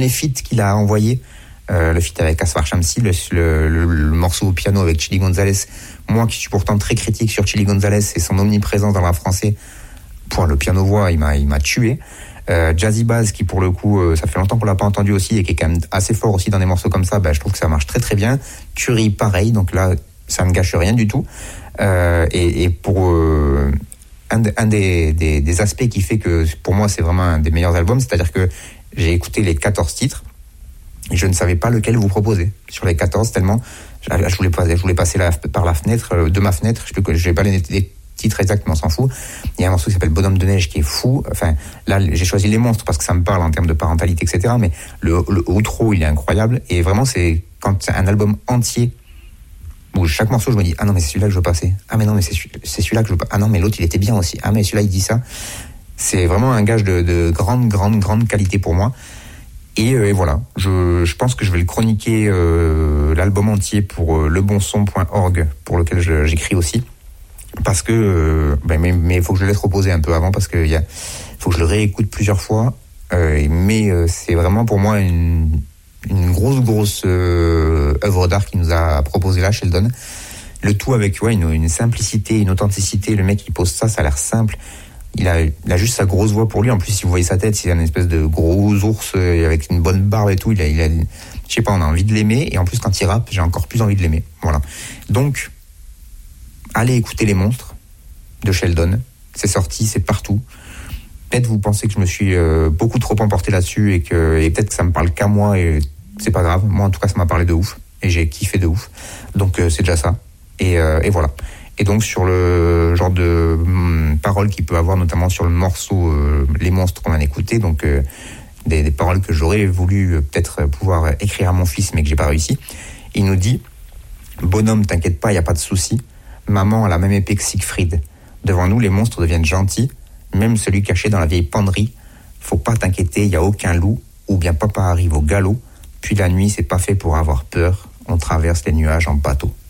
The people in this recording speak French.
les feats qu'il a envoyés, le feat avec Asfar Shamsi, le morceau au piano avec Chili Gonzalez, moi qui suis pourtant très critique sur Chili Gonzalez et son omniprésence dans le rap français, le piano-voix, il m'a tué. Jazzy Bass, qui pour le coup, ça fait longtemps qu'on l'a pas entendu aussi, et qui est quand même assez fort aussi dans des morceaux comme ça, je trouve que ça marche très très bien. Curie, pareil, donc là, ça ne gâche rien du tout. Et pour un des aspects qui fait que pour moi c'est vraiment un des meilleurs albums, c'est-à-dire que j'ai écouté les 14 titres et je ne savais pas lequel vous proposer sur les 14, tellement je voulais passer par la fenêtre de ma fenêtre. Je vais pas les titres exactement, on s'en fout. Il y a un morceau qui s'appelle Bonhomme de neige qui est fou. Enfin, là j'ai choisi Les Monstres parce que ça me parle en termes de parentalité, etc. Mais le outro, il est incroyable, et vraiment c'est quand c'est un album entier où chaque morceau je me dis ah non mais c'est celui-là que je veux passer, ah mais non mais c'est celui-là que je veux pas, ah non mais l'autre il était bien aussi, ah mais celui-là il dit ça. C'est vraiment un gage de grande qualité pour moi. Et voilà, je pense que je vais le chroniquer l'album entier pour lebonson.org, pour lequel j'écris aussi, parce que mais il faut que je le laisse reposer un peu avant, parce que faut que je le réécoute plusieurs fois, mais c'est vraiment pour moi une grosse œuvre d'art qu'il nous a proposé là, Sheldon. Le tout avec une simplicité, une authenticité. Le mec il pose ça a l'air simple. Il a juste sa grosse voix pour lui. En plus, si vous voyez sa tête, c'est une espèce de gros ours avec une bonne barbe et tout. Il a, je sais pas, on a envie de l'aimer. Et en plus, quand il rappe, j'ai encore plus envie de l'aimer. Voilà. Donc, allez écouter Les Monstres de Sheldon. C'est sorti, c'est partout. Peut-être vous pensez que je me suis beaucoup trop emporté là-dessus et peut-être que ça me parle qu'à moi, et c'est pas grave. Moi, en tout cas, ça m'a parlé de ouf et j'ai kiffé de ouf. Donc, c'est déjà ça. Et voilà. Et donc sur le genre de paroles qu'il peut avoir, notamment sur le morceau Les Monstres qu'on a écouté, donc des paroles que j'aurais voulu peut-être pouvoir écrire à mon fils mais que j'ai pas réussi. Il nous dit: bonhomme, t'inquiète pas, y a pas de souci. Maman a la même épée que Siegfried. Devant nous, les monstres deviennent gentils. Même celui caché dans la vieille penderie. Faut pas t'inquiéter, y a aucun loup. Ou bien papa arrive au galop. Puis la nuit, c'est pas fait pour avoir peur. On traverse les nuages en bateau.